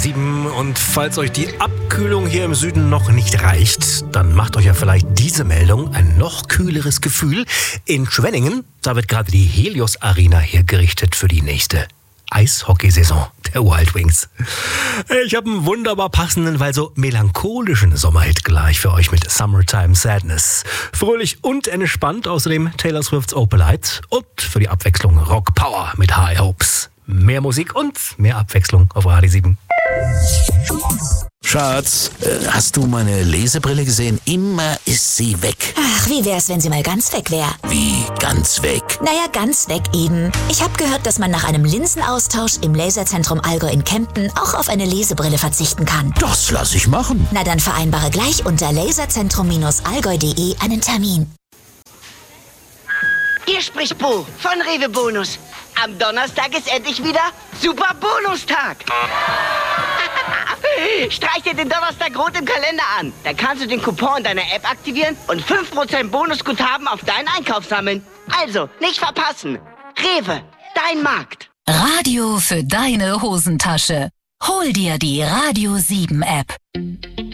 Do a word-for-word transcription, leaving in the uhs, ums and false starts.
sieben. Und falls euch die Abkühlung hier im Süden noch nicht reicht, dann macht euch ja vielleicht diese Meldung ein noch kühleres Gefühl. In Schwenningen, da wird gerade die Helios Arena hergerichtet für die nächste Eishockeysaison der Wild Wings. Ich habe einen wunderbar passenden, weil so melancholischen Sommerhit gleich für euch mit Summertime Sadness. Fröhlich und entspannt, außerdem Taylor Swifts Opalite und für die Abwechslung Rock Power mit High Hopes. Mehr Musik und mehr Abwechslung auf Radio sieben. Schatz, äh, hast du meine Lesebrille gesehen? Immer ist sie weg. Ach, wie wär's, wenn sie mal ganz weg wäre? Wie ganz weg? Naja, ganz weg eben. Ich habe gehört, dass man nach einem Linsenaustausch im Laserzentrum Allgäu in Kempten auch auf eine Lesebrille verzichten kann. Das lass ich machen. Na dann vereinbare gleich unter laserzentrum allgäu punkt de einen Termin. Hier spricht Bo von Rewe Bonus. Am Donnerstag ist endlich wieder Super Bonustag. Streich dir den Donnerstag rot im Kalender an. Dann kannst du den Coupon in deiner App aktivieren und fünf Prozent Bonusguthaben auf deinen Einkauf sammeln. Also, nicht verpassen. Rewe, dein Markt. Radio für deine Hosentasche. Hol dir die Radio sieben App.